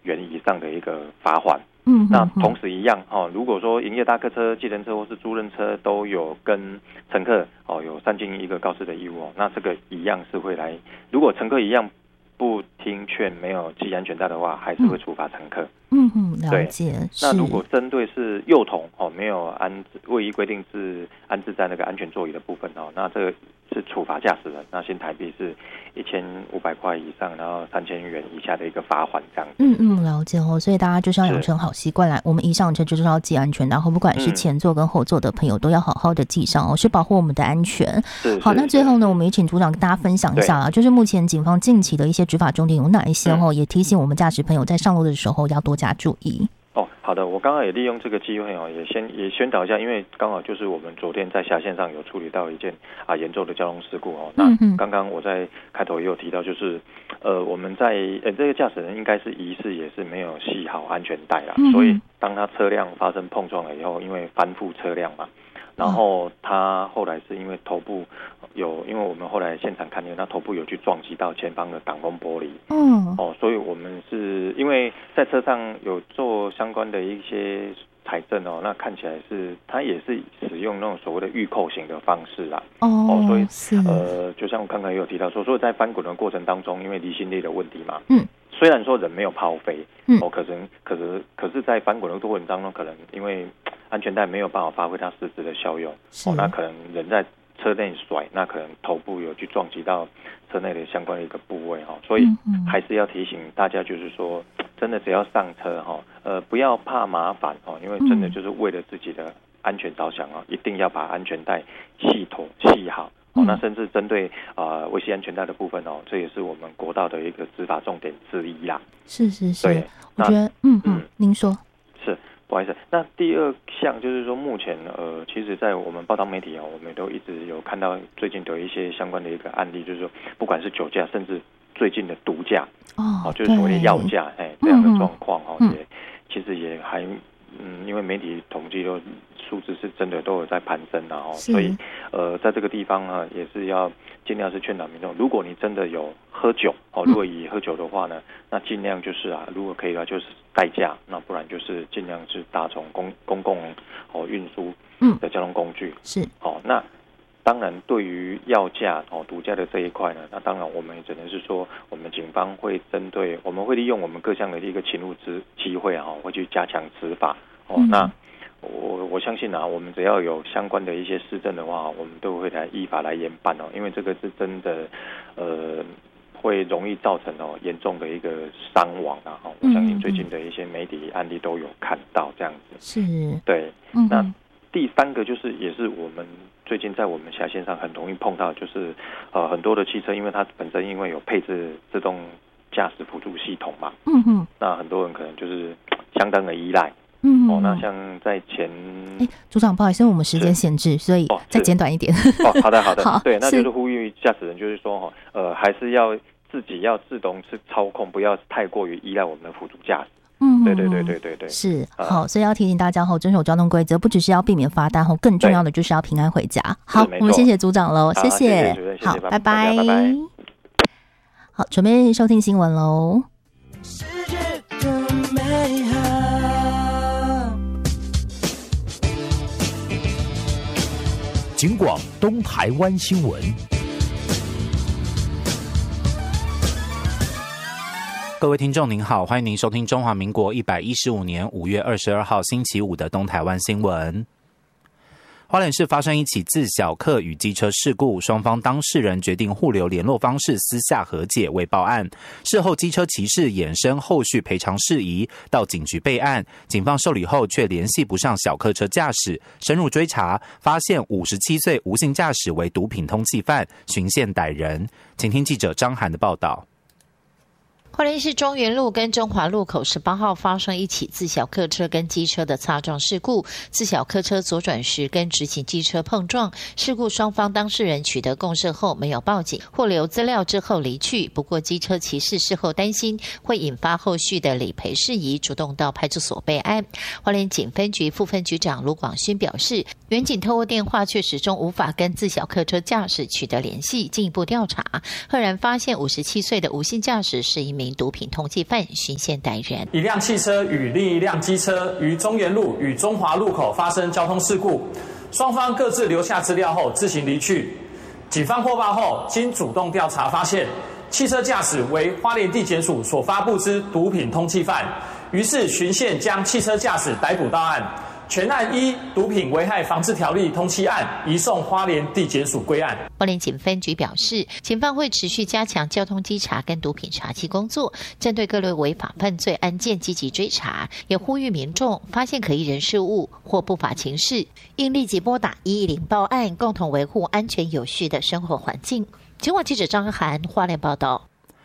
元以上的一个罚款。那同时一样如果说营业大客车、计程车或是租赁车都有跟乘客有3进1个告知的义务那这个一样是会来，如果乘客一样不听劝没有系安全带的话，还是会处罚乘客。 了解。 那如果针对是幼童没有未依规定是安置在那个安全座椅的部分那这个是处罚驾驶人，那新台币是1500块以上，然后3000元以下的一个罚款这样子。 了解所以大家就是要养成好习惯来，我们一上车就是要系安全带，然后不管是前座跟后座的朋友都要好好的系上是保护我们的安全。好，那最后呢，我们也请组长跟大家分享一下就是目前警方近期的一些执法重点有哪一些也提醒我们驾驶朋友在上路的时候要多加注意。 好的，我刚刚也利用这个机会也宣导一下，因为刚好就是我们昨天在辖线上有处理到一件严重的交通事故那刚刚我在开头也有提到，就是我们在这个驾驶人应该是疑似也是没有系好安全带啦，所以当他车辆发生碰撞了以后，因为翻覆车辆嘛，然后他后来是因为头部因为我们后来现场看见他头部有去撞击到前方的挡风玻璃，所以我们是因为在车上有做相关的一些采证那看起来是他也是使用那种所谓的预扣型的方式啦，所以就像我刚才也有提到说在翻滚的过程当中，因为离心力的问题嘛，虽然说人没有抛飞，可是在翻滚的过程当中，可能因为安全带没有办法发挥它实质的效用，那可能人在车内甩，那可能头部有去撞击到车内的相关的一个部位所以还是要提醒大家，就是说真的只要上车不要怕麻烦因为真的就是为了自己的安全着想一定要把安全带系好那甚至针对维系安全带的部分这也是我们国道的一个执法重点之一啦。 是，对，我觉得您说。 是，不好意思。那第二项就是说，目前其实在我们报道媒体我们都一直有看到最近的一些相关的一个案例，就是说不管是酒驾，甚至最近的毒驾就是所谓的药驾这样的状况也其实也还因为媒体统计的数字是真的都有在攀升所以在这个地方也是要尽量是劝导民众，如果你真的有喝酒如果以喝酒的话呢，那尽量就是如果可以的话就是代驾，那不然就是尽量是搭乘公共运输的交通工具是那当然对于药驾毒驾的这一块呢，那当然我们只能是说我们警方会针对，我们会利用我们各项的一个勤务机会会去加强执法那我相信我们只要有相关的一些事证的话，我们都会来依法来严办因为这个是真的会容易造成严重的一个伤亡我相信最近的一些媒体案例都有看到这样子是对那第三个就是也是我们最近在我们辖线上很容易碰到，就是很多的汽车因为它本身因为有配置自动驾驶辅助系统嘛那很多人可能就是相当的依赖那像在组长不好意思，我们时间限制，所以再简短一点好的对，那就是呼吁驾驶人就是说还是要自己要自动去操控，不要太过于依赖我们的辅助驾驶对是好，所以要提醒大家遵守交通规则，不只是要避免罚单更重要的就是要平安回家。好，我们谢谢组长喽，谢谢，好，拜拜。好，准备收听新闻喽。 警广东台湾新闻。各位听众您好，欢迎您收听中华民国115年5月22号星期五的东台湾新闻。花莲市发生一起自小客与机车事故，双方当事人决定互留联络方式，私下和解未报案。事后机车骑士衍生后续赔偿事宜，到警局备案。警方受理后却联系不上小客车驾驶，深入追查，发现57岁无性驾驶为毒品通缉犯，循线逮人。请听记者张涵的报道。 花莲市中原路跟中华路口18号发生一起自小客车跟机车的擦撞事故，自小客车左转时跟直行机车碰撞，事故双方当事人取得共识后没有报警，或留资料之后离去。不过机车骑士事后担心会引发后续的理赔事宜，主动到派出所备案。花莲警分局副分局长卢广勋表示，员警透过电话却始终无法跟自小客车驾驶取得联系，进一步调查，赫然发现57岁的无性驾驶是一名名毒品通缉犯循线逮人。 一辆汽车与另一辆机车于中原路与中华路口发生交通事故，双方各自留下资料后自行离去。警方获报后，经主动调查发现，汽车驾驶为花莲地检署所发布之毒品通缉犯，于是循线将汽车驾驶逮捕到案。全案依毒品危害防治条例通缉案，移送花莲地检署归案。 花莲警分局表示，警方会持续加强交通稽查跟毒品查缉工作，针对各类违法犯罪案件积极追查，也呼吁民众发现可疑人事物或不法情事，应立即拨打110报案，共同维护安全有序的生活环境。警广记者张涵花莲报道。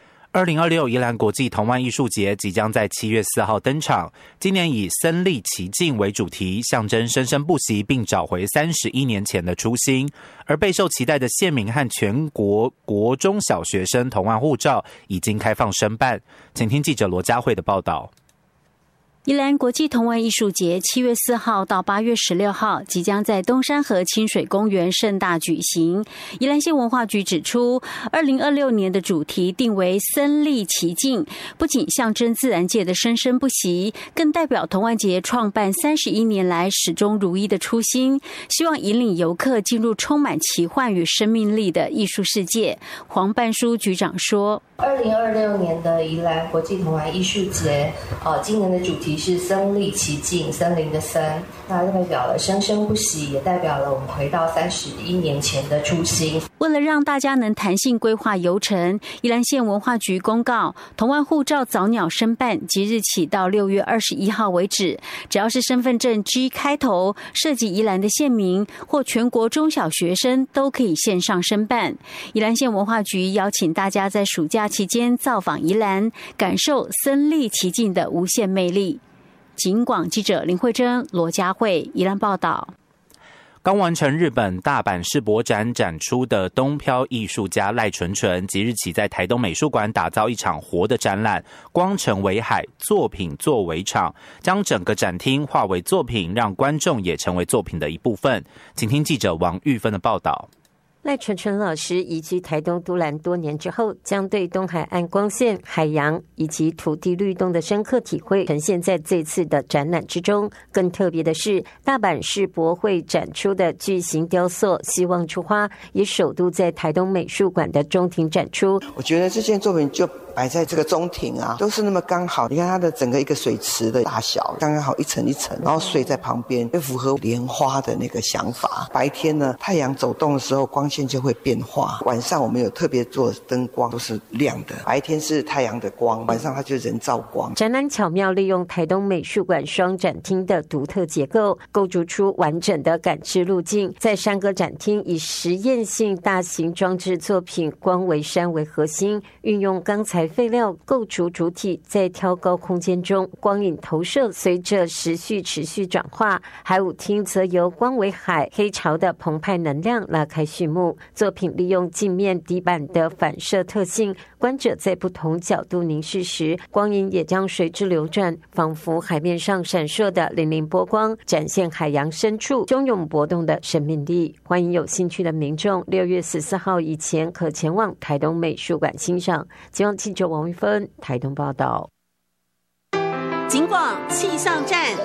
2026宜兰国际童玩艺术节即将在7月4号登场，今年以身历其境为主题，象征生生不息，并找回31年前的初心。而备受期待的县民和全国国中小学生童玩护照已经开放申办，请听记者罗佳慧的报道。 宜兰国际童玩艺术节7月4号到8月16号即将在东山河清水公园盛大举行。宜兰县文化局指出，2026年的主题定为身历其境，不仅象征自然界的生生不息，更代表童玩节创办31年来始终如一的初心，希望引领游客进入充满奇幻与生命力的艺术世界。黄半书局长说 ，2026年的宜兰国际童玩艺术节，今年的主题是身历其境，森林的森，那代表了生生不息，也代表了我们回到31年前的初心。 为了让大家能弹性规划游程，宜兰县文化局公告，童玩护照早鸟申办即日起到6月21号为止，只要是身份证 G 开头，涉及宜兰的县民或全国中小学生都可以线上申办。宜兰县文化局邀请大家在暑假期间造访宜兰，感受身历其境的无限魅力。警广记者林慧珍、罗佳慧宜兰报道。 刚完成日本大阪世博展展出的东漂艺术家赖纯纯，即日起在台东美术馆打造一场活的展览，光城为海，作品作为场，将整个展厅化为作品，让观众也成为作品的一部分。请听记者王玉芬的报道。 赖纯纯老师移居台东都兰多年之后，将对东海岸光线、海洋以及土地律动的深刻体会呈现在这次的展览之中。更特别的是，大阪世博会展出的巨型雕塑《希望出花》也首度在台东美术馆的中庭展出。 我觉得这件作品就摆在这个中庭啊，都是那么刚好。你看它的整个一个水池的大小，刚刚好一层一层，然后水在旁边，就符合莲花的那个想法。白天呢，太阳走动的时候，光线就会变化。晚上我们有特别做灯光，都是亮的。白天是太阳的光，晚上它就人造光。 展览巧妙利用台东美术馆双展厅的独特结构，构筑出完整的感知路径。在山歌展厅以实验性大型装置作品光为山为核心，运用钢材废料构筑主体，在挑高空间中光影投射随着时序持续转化。海舞厅则由光为海黑潮的澎湃能量拉开序幕。作品利用镜面底板的反射特性，观者在不同角度凝视时，光影也将随之流转，仿佛海面上闪烁的粼粼波光，展现海洋深处汹涌波动的生命力。欢迎有兴趣的民众6月14号以前可前往台东美术馆欣赏。希望记者王玉芬台东报道。 警广气象站。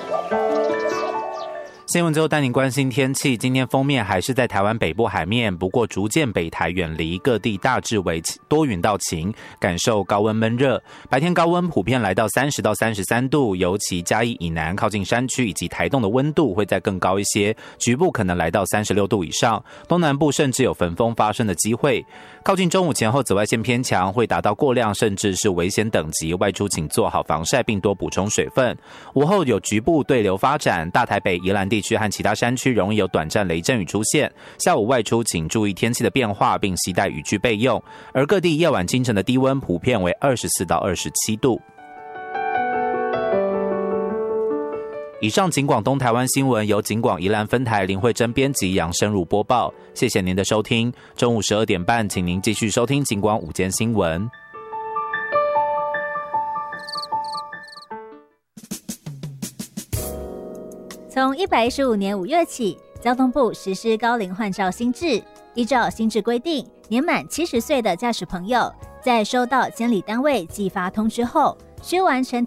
新闻最后带您关心天气，今天锋面还是在台湾北部海面，不过逐渐北台远离，各地大致为多云到晴，感受高温闷热。白天高温普遍来到30到33度，尤其嘉义以南靠近山区以及台东的温度会再更高一些，局部可能来到36度以上，东南部甚至有焚风发生的机会。靠近中午前后紫外线偏强，会达到过量甚至是危险等级，外出请做好防晒并多补充水分。午后有局部对流发展，大台北、宜兰地区和其他山区容易有短暂雷阵雨出现。下午外出请注意天气的变化，并携带雨具备用。而各地夜晚清晨的低温普遍为24到27度。以上警广东台湾新闻由警广宜兰分台林慧珍编辑，杨生如播报。谢谢您的收听。中午12点半，请您继续收听警广午间新闻。 从115年5月起，交通部实施高龄换照新制。依照新制规定，年满70岁的驾驶朋友， 在收到监理单位寄发通知后，需完成